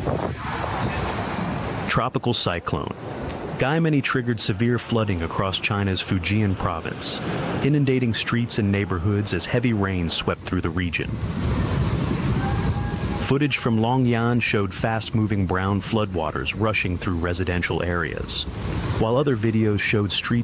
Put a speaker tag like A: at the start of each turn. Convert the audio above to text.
A: Tropical cyclone. Gaimani triggered severe flooding across China's Fujian province, inundating streets and neighborhoods as heavy rain swept through the region. Footage from Longyan showed fast-moving brown floodwaters rushing through residential areas, while other videos showed streets